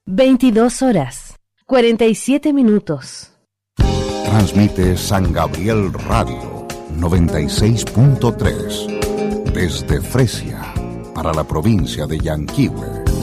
22 horas, 47 minutos. Transmite San Gabriel Radio 96.3 desde Fresia para la provincia de Yanquihue.